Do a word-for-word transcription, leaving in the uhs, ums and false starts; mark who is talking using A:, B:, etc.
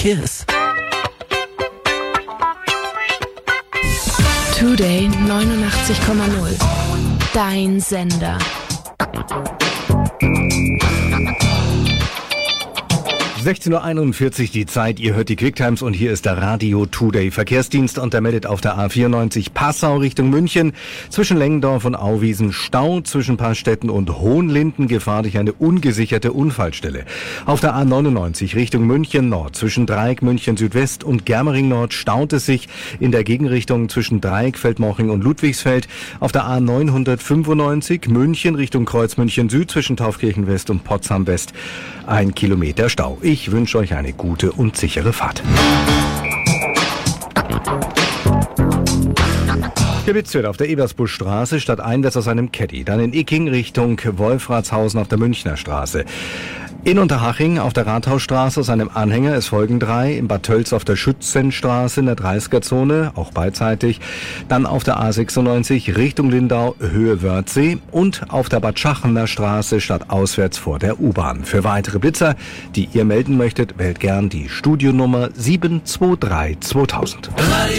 A: Verkehrs.
B: Today neunundachtzig Komma null. Dein Sender.
C: sechzehn Uhr einundvierzig die Zeit, ihr hört die Quicktimes und hier ist der Radio Today Verkehrsdienst und der meldet auf der A vierundneunzig Passau Richtung München zwischen Lengendorf und Auwiesen Stau, zwischen Paarstetten und Hohenlinden Gefahr durch eine ungesicherte Unfallstelle. Auf der A neunundneunzig Richtung München Nord zwischen Dreieck München Südwest und Germering Nord staut es sich in der Gegenrichtung zwischen Dreieck, Feldmoching und Ludwigsfeld. Auf der A neunhundertfünfundneunzig München Richtung Kreuz München Süd zwischen Taufkirchen West und Potsdam West ein Kilometer Stau. Ich wünsche euch eine gute und sichere Fahrt. Gewitzt wird auf der Ebersbuschstraße stadteinwärts aus einem Caddy. Dann in Icking Richtung Wolfratshausen auf der Münchner Straße. In Unterhaching auf der Rathausstraße aus einem Anhänger, es folgen drei. In Bad Tölz auf der Schützenstraße in der dreißiger-Zone, auch beidseitig. Dann auf der A sechsundneunzig Richtung Lindau, Höhe Wörthsee. Und auf der Bad Schachener Straße stadtauswärts vor der U-Bahn. Für weitere Blitzer, die ihr melden möchtet, wählt gern die Studionummer sieben zwei drei zweitausend.